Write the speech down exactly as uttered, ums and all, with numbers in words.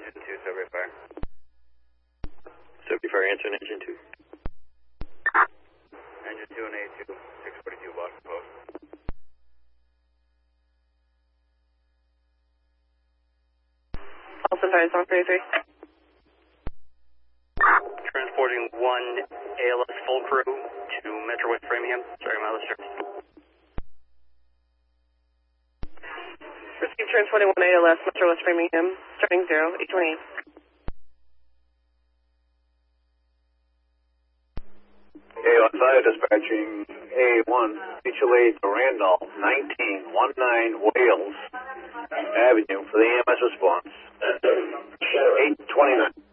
engine two, Subway Fire. Subway Fire, answer engine two. Engine two and A two, six forty-two, Boston Post. Boston Fire, one thirty-three. Transporting one A L S full crew to Metro West Framingham. Sorry, Miles Service. Receive transporting one A L S, Metro West Framingham, starting zero, eight twenty-eight. A L S I dispatching A one, mutual aid to Randolph, nineteen nineteen Wales Avenue for the E M S response. eight twenty-nine.